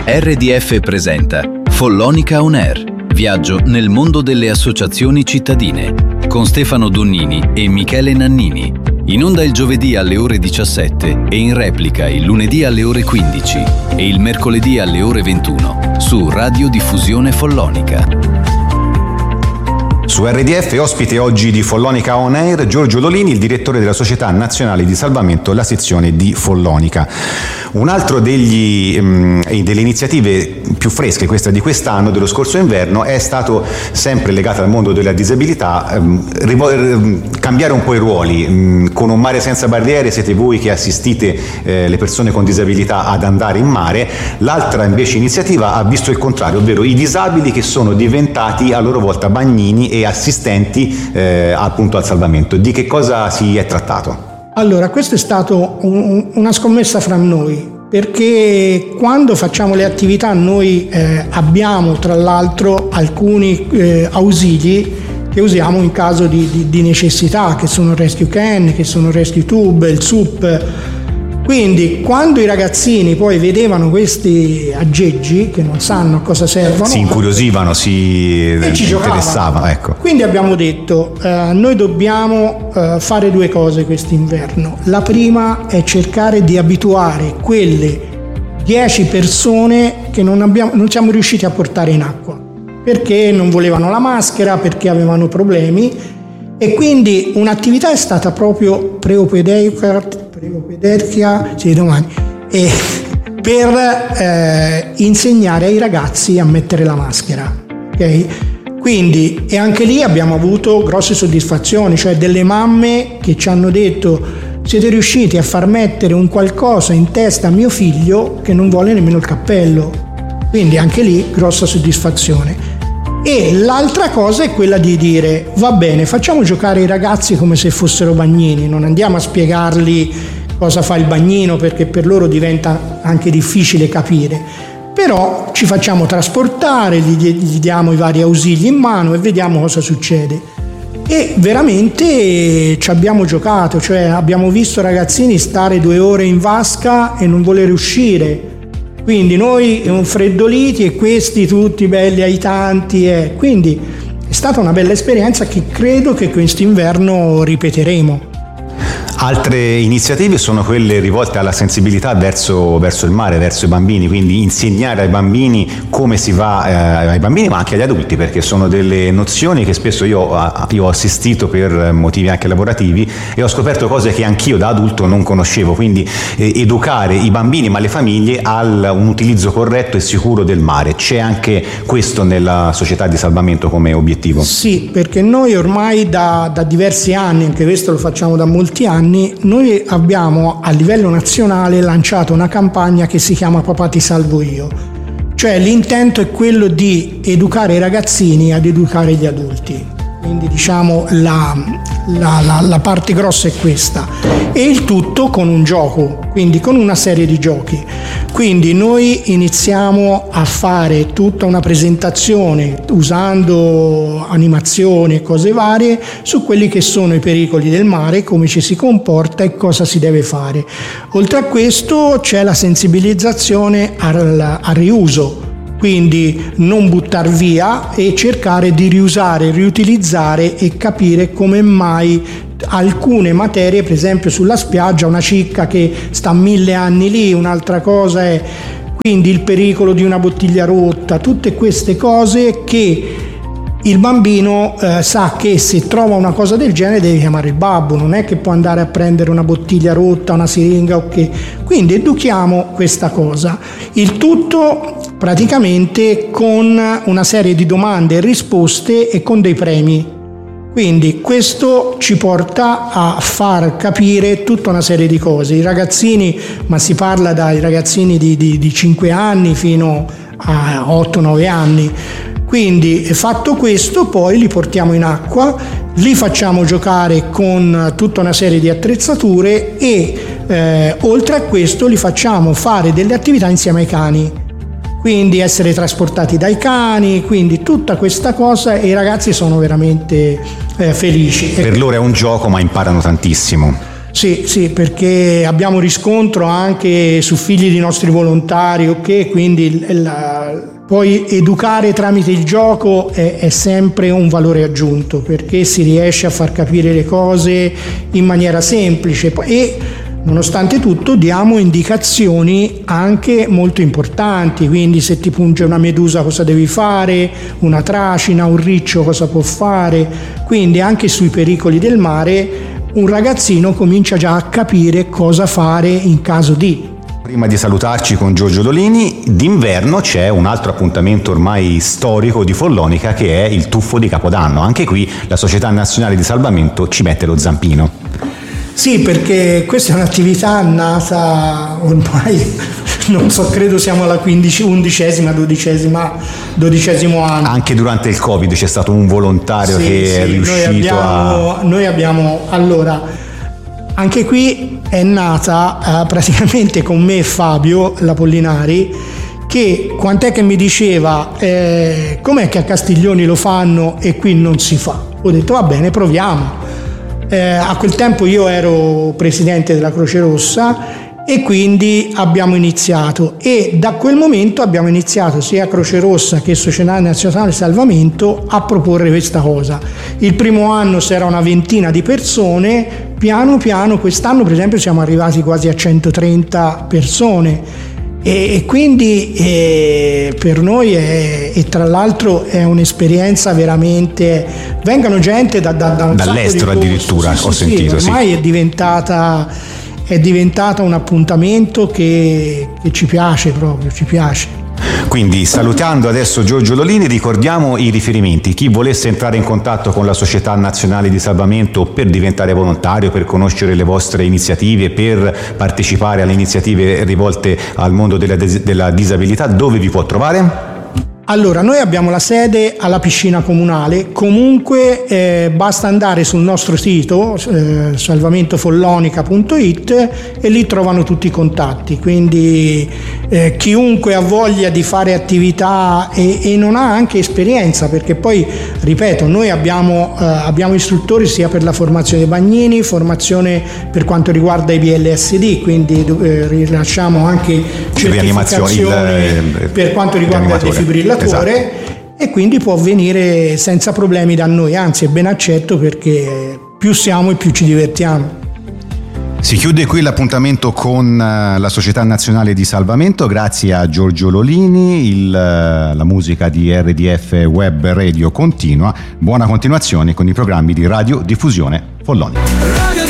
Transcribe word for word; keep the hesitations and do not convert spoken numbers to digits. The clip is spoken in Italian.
R D F presenta Follonica On Air, viaggio nel mondo delle associazioni cittadine, con Stefano Donnini e Michele Nannini. In onda il giovedì alle ore diciassette e in replica il lunedì alle ore quindici e il mercoledì alle ore ventuno su Radio Diffusione Follonica. Su R D F ospite oggi di Follonica On Air Giorgio Lolini, il direttore della Società Nazionale di Salvamento, la sezione di Follonica. Un altro degli, mh, delle iniziative più fresche, questa di quest'anno, dello scorso inverno, è stato sempre legato al mondo della disabilità, mh, rivol- cambiare un po' i ruoli. Mh, con Un Mare Senza Barriere siete voi che assistite eh, le persone con disabilità ad andare in mare. L'altra invece iniziativa ha visto il contrario, ovvero i disabili che sono diventati a loro volta bagnini e assistenti eh, appunto al salvamento. Di che cosa si è trattato? Allora, questo è stato un, una scommessa fra noi, perché quando facciamo le attività noi eh, abbiamo tra l'altro alcuni eh, ausili che usiamo in caso di, di, di necessità, che sono il Rescue Can, che sono il Rescue Tube, il S U P. Quindi quando i ragazzini poi vedevano questi aggeggi che non sanno a cosa servono, si incuriosivano, si interessavano, ecco. Quindi abbiamo detto eh, noi dobbiamo eh, fare due cose quest'inverno. La prima è cercare di abituare quelle dieci persone che non, abbiamo, non siamo riusciti a portare in acqua perché non volevano la maschera, perché avevano problemi, e quindi un'attività è stata proprio preopedeutica Preopedeutica, sì, domani, e per eh, insegnare ai ragazzi a mettere la maschera, ok? Quindi, e anche lì abbiamo avuto grosse soddisfazioni, cioè delle mamme che ci hanno detto: siete riusciti a far mettere un qualcosa in testa a mio figlio che non vuole nemmeno il cappello. Quindi anche lì grossa soddisfazione. E l'altra cosa è quella di dire: va bene, facciamo giocare i ragazzi come se fossero bagnini, non andiamo a spiegargli cosa fa il bagnino perché per loro diventa anche difficile capire, però ci facciamo trasportare, gli, gli diamo i vari ausili in mano e vediamo cosa succede. E veramente ci abbiamo giocato, cioè abbiamo visto ragazzini stare due ore in vasca e non voler uscire. Quindi noi freddoliti e questi tutti belli aitanti, eh. Quindi è stata una bella esperienza che credo che quest'inverno ripeteremo. Altre iniziative sono quelle rivolte alla sensibilità verso, verso il mare, verso i bambini, quindi insegnare ai bambini come si va, eh, ai bambini ma anche agli adulti, perché sono delle nozioni che spesso io, io ho assistito per motivi anche lavorativi e ho scoperto cose che anch'io da adulto non conoscevo, quindi eh, educare i bambini ma le famiglie al un utilizzo corretto e sicuro del mare. C'è anche questo nella società di salvamento come obiettivo? Sì, perché noi ormai da, da diversi anni, anche questo lo facciamo da molti anni, noi abbiamo a livello nazionale lanciato una campagna che si chiama Papà ti salvo io, cioè l'intento è quello di educare i ragazzini ad educare gli adulti, quindi diciamo la, la, la, la parte grossa è questa, e il tutto con un gioco, quindi con una serie di giochi. Quindi noi iniziamo a fare tutta una presentazione usando animazioni e cose varie su quelli che sono i pericoli del mare, come ci si comporta e cosa si deve fare. Oltre a questo c'è la sensibilizzazione al, al riuso, quindi non buttar via e cercare di riusare, riutilizzare e capire come mai alcune materie, per esempio sulla spiaggia, una cicca che sta mille anni lì, un'altra cosa è quindi il pericolo di una bottiglia rotta, tutte queste cose che il bambino eh, sa che se trova una cosa del genere deve chiamare il babbo, non è che può andare a prendere una bottiglia rotta, una siringa o che. Quindi educhiamo questa cosa. Il tutto praticamente con una serie di domande e risposte e con dei premi. Quindi questo ci porta a far capire tutta una serie di cose. I ragazzini, ma si parla dai ragazzini di, di, di cinque anni fino a otto nove anni. Quindi fatto questo poi li portiamo in acqua, li facciamo giocare con tutta una serie di attrezzature e eh, oltre a questo li facciamo fare delle attività insieme ai cani. Quindi essere trasportati dai cani, quindi tutta questa cosa, e i ragazzi sono veramente eh, felici. Per loro è un gioco ma imparano tantissimo. Sì, sì, perché abbiamo riscontro anche su figli di nostri volontari, ok? Quindi la, poi educare tramite il gioco è, è sempre un valore aggiunto, perché si riesce a far capire le cose in maniera semplice e nonostante tutto diamo indicazioni anche molto importanti, quindi se ti punge una medusa cosa devi fare, una tracina, un riccio cosa può fare, quindi anche sui pericoli del mare un ragazzino comincia già a capire cosa fare in caso di. Prima di salutarci con Giorgio Dolini, d'inverno c'è un altro appuntamento ormai storico di Follonica che è il tuffo di Capodanno. Anche qui la Società Nazionale di Salvamento ci mette lo zampino. Sì, perché questa è un'attività nata ormai, non so, credo siamo alla quindici, undicesima, dodicesima, dodicesimo anno. Anche durante il Covid c'è stato un volontario sì, che sì, è riuscito noi abbiamo, a... Noi abbiamo, allora, anche qui è nata eh, praticamente con me e Fabio Lapollinari, che quant'è che mi diceva eh, com'è che a Castiglioni lo fanno e qui non si fa. Ho detto va bene, proviamo. Eh, a quel tempo io ero presidente della Croce Rossa e quindi abbiamo iniziato e da quel momento abbiamo iniziato sia Croce Rossa che Società Nazionale Salvamento a proporre questa cosa. Il primo anno si era una ventina di persone, piano piano quest'anno per esempio siamo arrivati quasi a centotrenta persone e, e quindi eh, per noi è, e tra l'altro è un'esperienza veramente, vengano gente da, da, da un dall'estero addirittura, sì, ho sì, sentito sì, ormai sì. è diventata è diventata un appuntamento che, che ci piace proprio, ci piace. Quindi salutando adesso Giorgio Dolini ricordiamo i riferimenti: chi volesse entrare in contatto con la Società Nazionale di Salvamento per diventare volontario, per conoscere le vostre iniziative, per partecipare alle iniziative rivolte al mondo della, della disabilità, dove vi può trovare? Allora, noi abbiamo la sede alla piscina comunale, comunque eh, basta andare sul nostro sito eh, salvamentofollonica punto it e lì trovano tutti i contatti, quindi eh, chiunque ha voglia di fare attività e, e non ha anche esperienza, perché poi, ripeto, noi abbiamo, eh, abbiamo istruttori sia per la formazione dei bagnini, formazione per quanto riguarda i B L S D, quindi eh, rilasciamo anche certificazioni il, per quanto riguarda i defibrillatori. Esatto. E quindi può venire senza problemi da noi, anzi è ben accetto perché più siamo e più ci divertiamo. Si chiude qui l'appuntamento con la Società Nazionale di Salvamento, grazie a Giorgio Lolini, il, la musica di R D F Web Radio continua, buona continuazione con i programmi di Radio Diffusione Follonica.